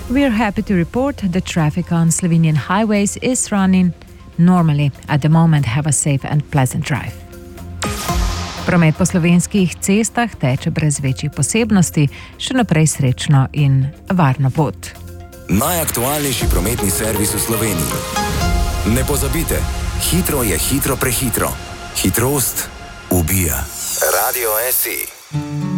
We're happy to report the traffic on Slovenian highways is running normally. At the moment, have a safe and pleasant drive. Promet po slovenskih cestah teče brez večjih posebnosti, še naprej srečno in varno pot. Najaktualnejši prometni servis v Sloveniji. Ne pozabite, hitro je hitro prehitro. Hitrost ubija. Radio SI.